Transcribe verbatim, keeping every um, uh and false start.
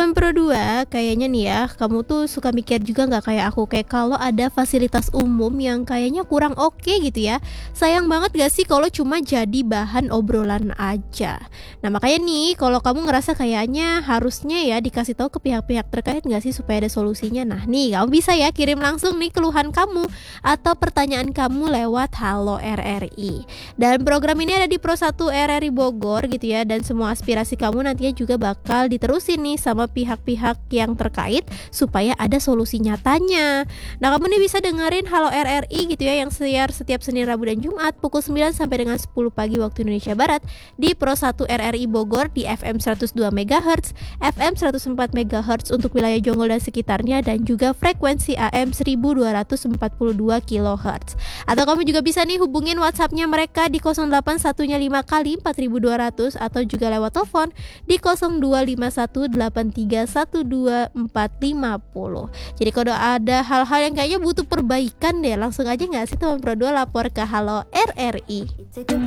Teman Pro dua, kayaknya nih ya, kamu tuh suka mikir juga nggak kayak aku, kayak kalau ada fasilitas umum yang kayaknya kurang oke gitu ya. Sayang banget gak sih kalau cuma jadi bahan obrolan aja. Nah makanya nih, kalau kamu ngerasa kayaknya harusnya ya dikasih tahu ke pihak-pihak terkait nggak sih supaya ada solusinya. Nah nih, kamu bisa ya kirim langsung nih keluhan kamu atau pertanyaan kamu lewat Halo R R I. Dan program ini ada di Pro satu R R I Bogor gitu ya, dan semua aspirasi kamu nantinya juga bakal diterusin nih sama pihak-pihak yang terkait supaya ada solusi nyatanya. Nah kamu nih bisa dengerin Halo R R I gitu ya, yang siar setiap Senin, Rabu, dan Jumat pukul sembilan sampai dengan sepuluh pagi waktu Indonesia Barat di Pro satu R R I Bogor di F M seratus dua megahertz, F M seratus empat megahertz untuk wilayah Jonggol dan sekitarnya, dan juga frekuensi A M seribu dua ratus empat puluh dua kilohertz. Atau kamu juga bisa nih hubungin WhatsAppnya mereka di nol delapan satu lima kali empat ribu dua ratus, atau juga lewat telepon di nol dua lima satu delapan tiga satu dua empat lima nol. Jadi kalau ada hal-hal yang kayaknya butuh perbaikan deh, langsung aja nggak sih teman Pro dua lapor ke Halo R R I.